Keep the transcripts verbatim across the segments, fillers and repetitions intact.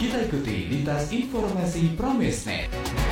Kita ikuti lintas informasi Pramesnet.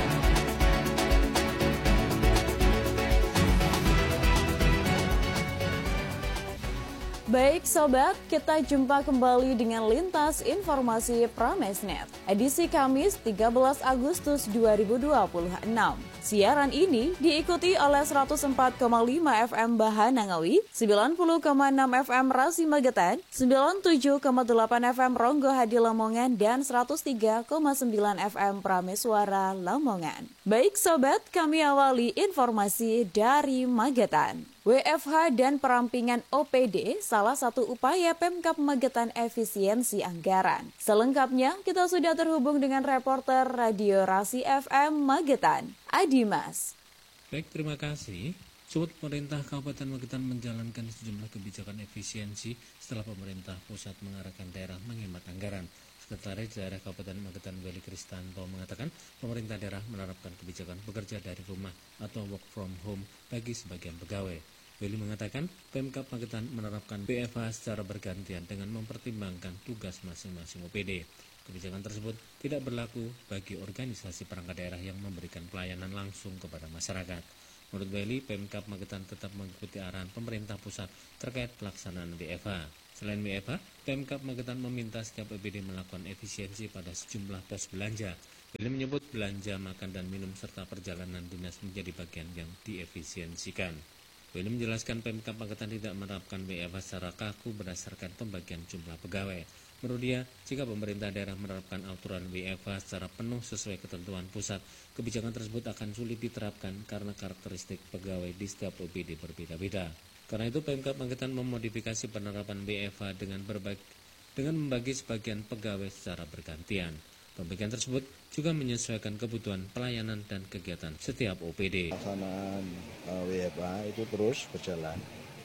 Baik sobat, kita jumpa kembali dengan lintas informasi Pramesnet, edisi Kamis tiga belas Agustus dua ribu dua puluh enam. Siaran ini diikuti oleh seratus empat koma lima F M Bahanangawi, sembilan puluh koma enam F M Rasi Magetan, sembilan puluh tujuh koma delapan F M Ronggo Hadi Lamongan, dan seratus tiga koma sembilan F M Prameswara Lamongan. Baik sobat, kami awali informasi dari Magetan. W F H dan perampingan O P D salah satu upaya Pemkab Magetan efisiensi anggaran. Selengkapnya kita sudah terhubung dengan reporter Radio Rasi F M Magetan, Adimas. Baik, terima kasih. Sobat, pemerintah Kabupaten Magetan menjalankan sejumlah kebijakan efisiensi setelah pemerintah pusat mengarahkan daerah menghemat anggaran. Sekretaris Daerah Kabupaten Magetan Weli Kristanto mengatakan pemerintah daerah menerapkan kebijakan bekerja dari rumah atau work from home bagi sebagian pegawai. Weli mengatakan Pemkab Magetan menerapkan W F H secara bergantian dengan mempertimbangkan tugas masing-masing O P D. Kebijakan tersebut tidak berlaku bagi organisasi perangkat daerah yang memberikan pelayanan langsung kepada masyarakat. Menurut Weli, Pemkab Magetan tetap mengikuti arahan pemerintah pusat terkait pelaksanaan W F H. Selain W F H, Pemkab Magetan meminta setiap O P D melakukan efisiensi pada sejumlah pos belanja. Weli menyebut belanja makan dan minum serta perjalanan dinas menjadi bagian yang diefisiensikan. Weli menjelaskan Pemkab Magetan tidak menerapkan W F H secara kaku berdasarkan pembagian jumlah pegawai. Menurut dia, jika pemerintah daerah menerapkan aturan W F H secara penuh sesuai ketentuan pusat, kebijakan tersebut akan sulit diterapkan karena karakteristik pegawai di setiap O P D berbeda-beda. Karena itu Pemkab Magetan memodifikasi penerapan W F H dengan berbagi, dengan membagi sebagian pegawai secara bergantian. Pembagian tersebut juga menyesuaikan kebutuhan pelayanan dan kegiatan setiap O P D. Pelaksanaan uh, W F H itu terus berjalan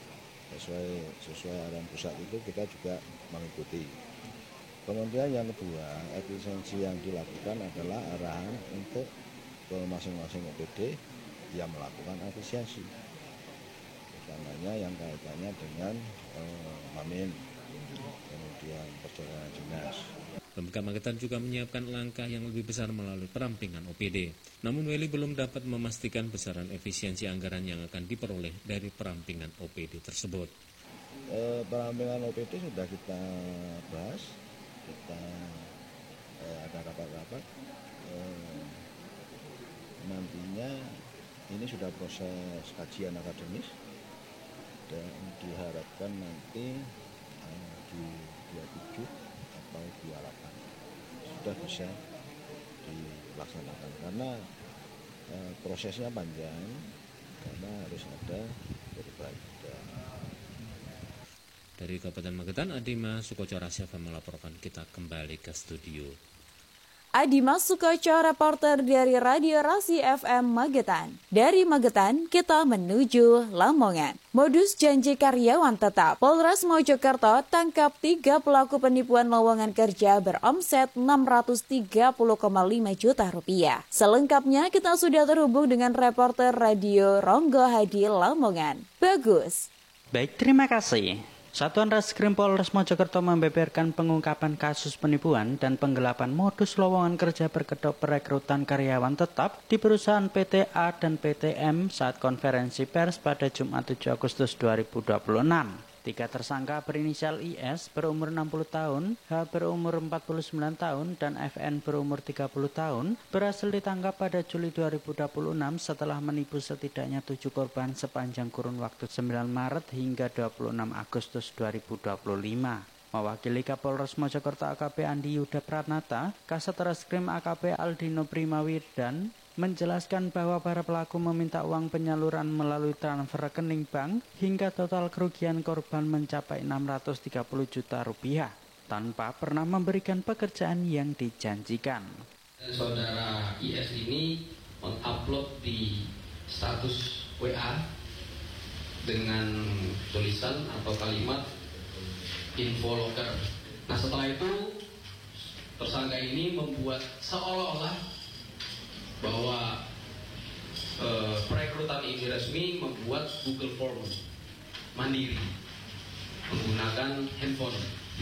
sesuai sesuai arahan pusat, itu kita juga mengikuti. Kemudian yang kedua, efisiensi yang dilakukan adalah arahan untuk ke masing-masing O P D yang melakukan efisiensi. Utamanya yang kaitannya dengan eh, mamin, kemudian perjalanan dinas. Pemkab Magetan juga menyiapkan langkah yang lebih besar melalui perampingan O P D. Namun Weli belum dapat memastikan besaran efisiensi anggaran yang akan diperoleh dari perampingan O P D tersebut. Eh, perampingan O P D sudah kita bahas, kita eh, ada rapat-rapat. Eh, nantinya ini sudah proses kajian akademis dan diharapkan nanti eh, di dua puluh tujuh atau dua puluh delapan sudah bisa dilaksanakan, karena eh, prosesnya panjang, karena harus ada berbeda. Dari Kabupaten Magetan, Adimas Sukoco Rasyafa melaporkan. Kita kembali ke studio. Adimas Sukoco, reporter dari Radio Rasi F M Magetan. Dari Magetan, kita menuju Lamongan. Modus janji karyawan tetap. Polres Mojokerto tangkap tiga pelaku penipuan lowongan kerja beromset enam ratus tiga puluh koma lima juta rupiah. Selengkapnya kita sudah terhubung dengan reporter Radio Ronggo Hadi Lamongan. Bagus. Baik, terima kasih. Satuan Reskrim Polres Mojokerto membeberkan pengungkapan kasus penipuan dan penggelapan modus lowongan kerja berkedok perekrutan karyawan tetap di perusahaan P T A dan P T M saat konferensi pers pada Jumat tujuh Agustus dua ribu dua puluh enam. Tiga tersangka berinisial I S berumur enam puluh tahun, H berumur empat puluh sembilan tahun, dan F N berumur tiga puluh tahun berhasil ditangkap pada Juli dua ribu dua puluh enam setelah menipu setidaknya tujuh korban sepanjang kurun waktu sembilan Maret hingga dua puluh enam Agustus dua ribu dua puluh lima. Mewakili Kapolres Mojokerto A K P Andi Yuda Pranata, Kasat Reskrim A K P Aldino Primawirdan menjelaskan bahwa para pelaku meminta uang penyaluran melalui transfer rekening bank hingga total kerugian korban mencapai enam ratus tiga puluh juta rupiah tanpa pernah memberikan pekerjaan yang dijanjikan. Saudara I S ini mengupload di status W A dengan tulisan atau kalimat info locker. Nah, setelah itu tersangka ini membuat seolah-olah bahwa e, perekrutan ini resmi membuat Google Form mandiri menggunakan handphone.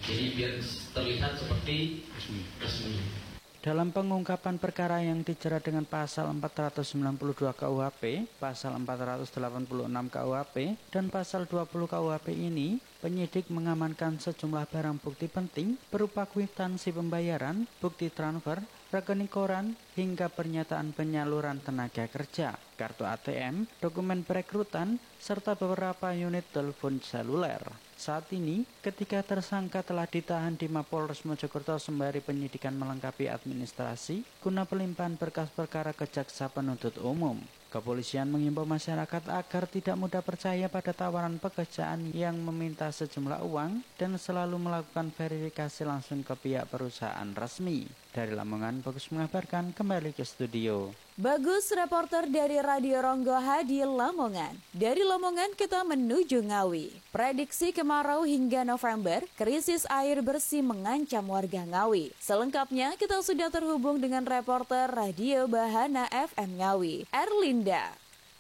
Jadi biar terlihat seperti resmi. Dalam pengungkapan perkara yang dijerat dengan pasal empat ratus sembilan puluh dua K U H P, pasal empat ratus delapan puluh enam K U H P, dan pasal dua puluh K U H P ini, penyidik mengamankan sejumlah barang bukti penting berupa kwitansi pembayaran, bukti transfer, rekening koran, hingga pernyataan penyaluran tenaga kerja, kartu A T M, dokumen perekrutan, serta beberapa unit telepon seluler. Saat ini, ketiga tersangka telah ditahan di Mapolres Mojokerto sembari penyidikan melengkapi administrasi guna pelimpahan berkas perkara ke jaksa penuntut umum. Kepolisian mengimbau masyarakat agar tidak mudah percaya pada tawaran pekerjaan yang meminta sejumlah uang dan selalu melakukan verifikasi langsung ke pihak perusahaan resmi. Dari Lamongan, Bagus mengabarkan, kembali ke studio. Bagus, reporter dari Radio Ronggo Hadi Lamongan. Dari Lamongan kita menuju Ngawi. Prediksi kemarau hingga November, krisis air bersih mengancam warga Ngawi. Selengkapnya kita sudah terhubung dengan reporter Radio Bahana F M Ngawi, Erlinda.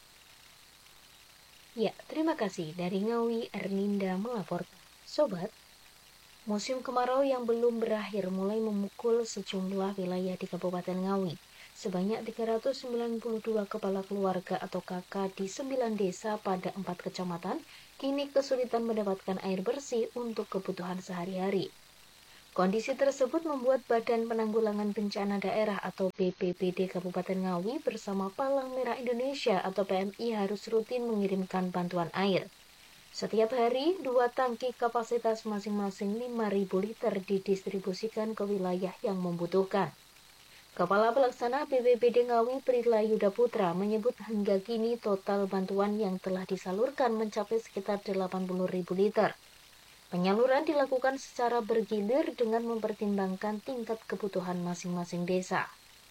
Ya, terima kasih. Dari Ngawi, Erlinda melaporkan. Sobat, musim kemarau yang belum berakhir mulai memukul sejumlah wilayah di Kabupaten Ngawi. Sebanyak tiga ratus sembilan puluh dua kepala keluarga atau K K di sembilan desa pada empat kecamatan kini kesulitan mendapatkan air bersih untuk kebutuhan sehari-hari. Kondisi tersebut membuat Badan Penanggulangan Bencana Daerah atau B P B D Kabupaten Ngawi bersama Palang Merah Indonesia atau P M I harus rutin mengirimkan bantuan air. Setiap hari, dua tangki kapasitas masing-masing lima ribu liter didistribusikan ke wilayah yang membutuhkan. Kepala Pelaksana B P B D Ngawi Prila Yuda Putra menyebut hingga kini total bantuan yang telah disalurkan mencapai sekitar delapan puluh ribu liter. Penyaluran dilakukan secara bergilir dengan mempertimbangkan tingkat kebutuhan masing-masing desa.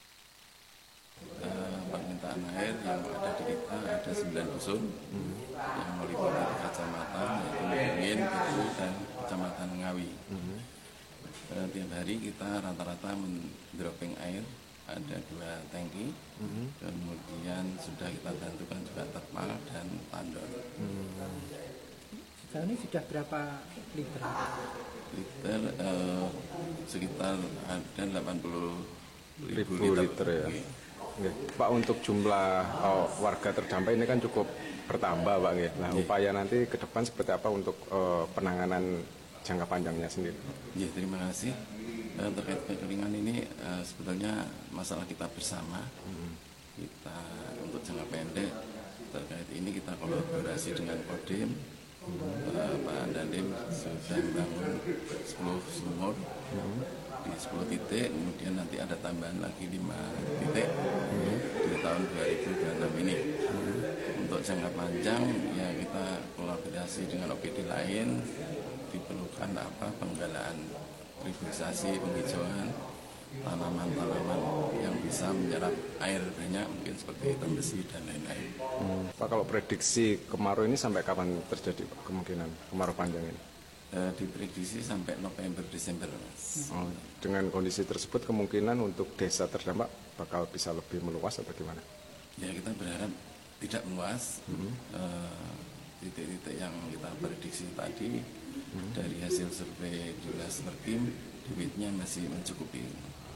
Permintaan air yang ada di kita ada sembilan dusun hmm. yang meliputi kecamatan yaitu Mungin, Betu, dan Kecamatan Ngawi. Hmm. Uh, tiap hari kita rata-rata mendropping air, ada dua tangki, hmm. kemudian sudah kita bantukan juga terpal dan tandon. Hmm. Sejauh ini sudah berapa liter? Liter uh, sekitar ada delapan puluh ribu, ribu liter, liter ya. Okay. Oke. Pak, untuk jumlah oh, warga terdampak ini kan cukup bertambah, Pak. Nah, okay. Upaya nanti ke depan seperti apa untuk uh, penanganan jangka panjangnya sendiri? Ya, terima kasih. Uh, terkait kekeringan ini uh, sebetulnya masalah kita bersama. Hmm. Kita untuk jangka pendek terkait ini kita kolaborasi dengan Kodim. Hmm. Uh, Pak Dandim sudah membangun sepuluh sumur hmm. di sepuluh titik, kemudian nanti ada tambahan lagi lima titik hmm. di tahun dua ribu dua puluh enam ini. Hmm. Untuk jangka panjang ya kita kolaborasi dengan O P D lain, diperlukan apa penggalaan reboisasi, penghijauan tanaman-tanaman yang bisa menyerap air banyak, mungkin seperti hitam besi dan lain-lain. Hmm. Pak, kalau prediksi kemarau ini sampai kapan terjadi, Pak, kemungkinan kemarau panjang ini? E, diprediksi sampai November Desember, Mas. Oh, dengan kondisi tersebut kemungkinan untuk desa terdampak bakal bisa lebih meluas atau gimana? Ya, kita berharap tidak meluas. Hmm. E, titik-titik yang kita prediksi tadi hmm. dari hasil survei Dinas Perkim, debitnya masih mencukupi.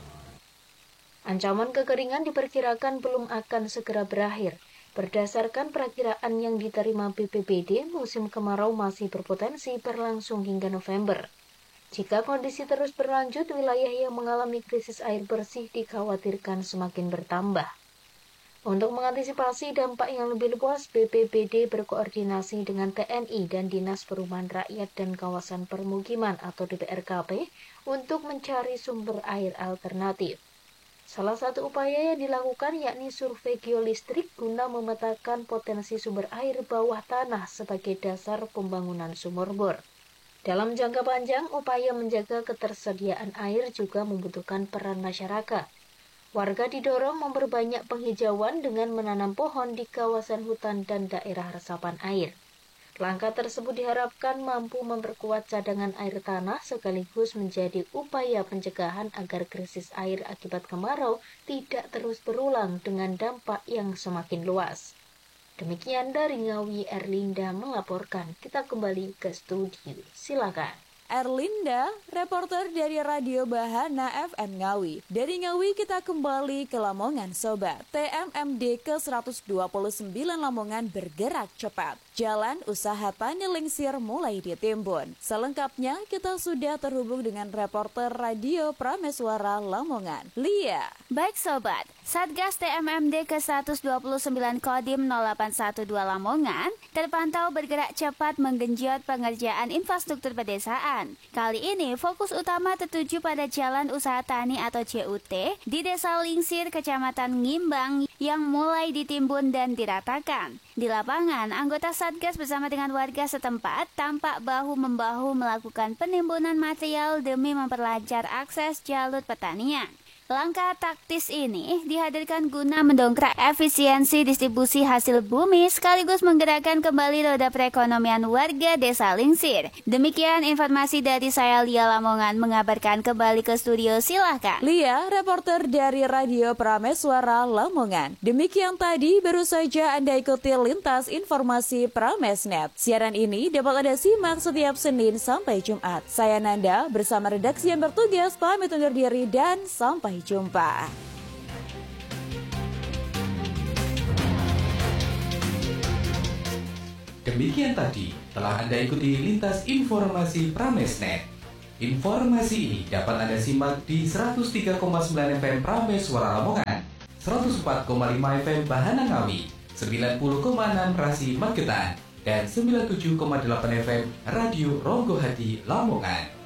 Ancaman kekeringan diperkirakan belum akan segera berakhir. Berdasarkan perakiraan yang diterima B P B D, musim kemarau masih berpotensi berlangsung hingga November. Jika kondisi terus berlanjut, wilayah yang mengalami krisis air bersih dikhawatirkan semakin bertambah. Untuk mengantisipasi dampak yang lebih luas, B P B D berkoordinasi dengan T N I dan Dinas Perumahan Rakyat dan Kawasan Permukiman atau D P R K P untuk mencari sumber air alternatif. Salah satu upaya yang dilakukan yakni survei geolistrik guna memetakan potensi sumber air bawah tanah sebagai dasar pembangunan sumur bor. Dalam jangka panjang, upaya menjaga ketersediaan air juga membutuhkan peran masyarakat. Warga didorong memperbanyak penghijauan dengan menanam pohon di kawasan hutan dan daerah resapan air. Langkah tersebut diharapkan mampu memperkuat cadangan air tanah sekaligus menjadi upaya pencegahan agar krisis air akibat kemarau tidak terus berulang dengan dampak yang semakin luas. Demikian dari Ngawi, Erlinda melaporkan. Kita kembali ke studio. Silakan. Erlinda, reporter dari Radio Bahana F M Ngawi. Dari Ngawi kita kembali ke Lamongan Sobat. T M M D ke seratus dua puluh sembilan Lamongan bergerak cepat. Jalan usaha Tani Lingsir mulai ditimbun. Selengkapnya kita sudah terhubung dengan reporter Radio Prameswara Lamongan, Lia. Baik Sobat, Satgas T M M D ke seratus dua puluh sembilan Kodim nol delapan satu dua Lamongan terpantau bergerak cepat menggenjot pengerjaan infrastruktur pedesaan. Kali ini fokus utama tertuju pada Jalan Usaha Tani atau J U T di Desa Lingsir, Kecamatan Ngimbang yang mulai ditimbun dan diratakan. Di lapangan, anggota Satgas bersama dengan warga setempat tampak bahu-membahu melakukan penimbunan material demi memperlancar akses jalur pertanian. Langkah taktis ini dihadirkan guna mendongkrak efisiensi distribusi hasil bumi sekaligus menggerakkan kembali roda perekonomian warga Desa Lingsir. Demikian informasi dari saya, Lia Lamongan, mengabarkan kembali ke studio, silahkan. Lia, reporter dari Radio Prameswara Lamongan. Demikian tadi baru saja Anda ikuti lintas informasi Pramesnet. Siaran ini dapat Anda simak setiap Senin sampai Jumat. Saya Nanda bersama redaksi yang bertugas pamit undur diri dan sampai jumpa. Demikian tadi telah Anda ikuti lintas informasi Pramesnet. Informasi ini dapat Anda simak di seratus tiga koma sembilan F M Prameswara Lamongan, seratus empat koma lima F M Bahana Ngawi, sembilan puluh koma enam Rasi Magetan, dan sembilan puluh tujuh koma delapan F M Radio Ronggo Hadi Lamongan.